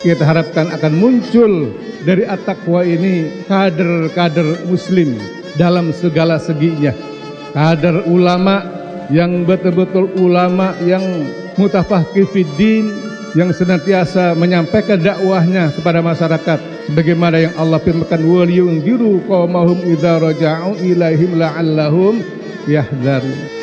kita harapkan akan muncul dari at-taqwa ini kader-kader muslim dalam segala seginya. Kader ulama yang betul-betul ulama yang mutafaqih fiddin, yang senantiasa menyampaikan dakwahnya kepada masyarakat sebagaimana yang Allah firmankan, wal yunziru qaumahum idza raja'u ilaihim la'allahum yahdharun.